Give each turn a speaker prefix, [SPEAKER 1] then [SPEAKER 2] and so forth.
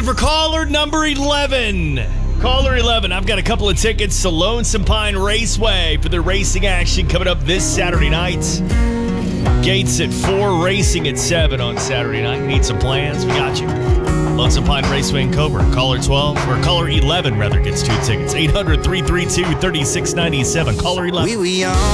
[SPEAKER 1] for caller number 11. Caller 11, I've got a couple of tickets to Lonesome Pine Raceway for the racing action coming up this Saturday night. Gates at 4, racing at 7 on Saturday night. Need some plans? We got you. Lonesome Pine Raceway in Coburg. Caller 12, or caller 11 rather, gets 2 tickets. 800-332-3697. Caller 11.
[SPEAKER 2] We were young.